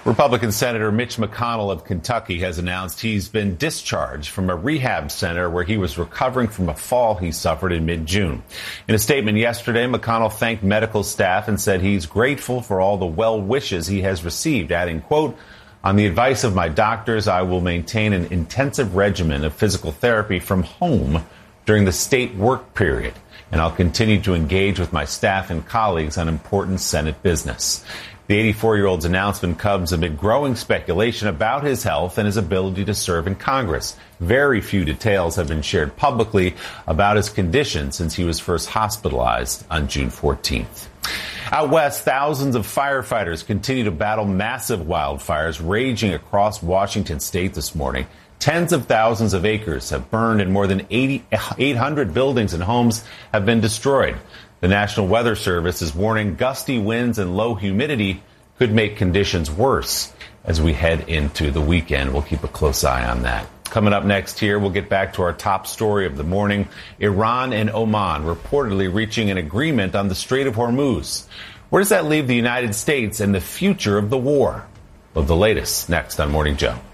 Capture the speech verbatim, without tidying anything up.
Republican Senator Mitch McConnell of Kentucky has announced he's been discharged from a rehab center where he was recovering from a fall he suffered in mid-June. In a statement yesterday, McConnell thanked medical staff and said he's grateful for all the well wishes he has received, adding, quote, "On the advice of my doctors, I will maintain an intensive regimen of physical therapy from home during the state work period, and I'll continue to engage with my staff and colleagues on important Senate business." The eighty-four-year-old's announcement comes amid growing speculation about his health and his ability to serve in Congress. Very few details have been shared publicly about his condition since he was first hospitalized on June fourteenth. Out west, thousands of firefighters continue to battle massive wildfires raging across Washington state this morning. Tens of thousands of acres have burned and more than eight hundred buildings and homes have been destroyed. The National Weather Service is warning gusty winds and low humidity could make conditions worse as we head into the weekend. We'll keep a close eye on that. Coming up next here, we'll get back to our top story of the morning. Iran and Oman reportedly reaching an agreement on the Strait of Hormuz. Where does that leave the United States and the future of the war? Well, the latest next on Morning Joe.